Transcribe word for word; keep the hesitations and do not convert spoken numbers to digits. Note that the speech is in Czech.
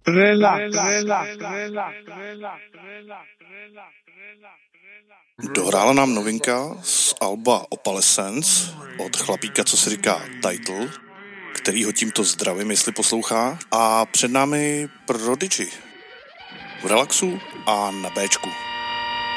Dohrála nám novinka z alba Opalescence od chlapíka, co se říká Title, který ho tímto zdravím, jestli poslouchá. A před námi Prodigy v relaxu a na Béčku.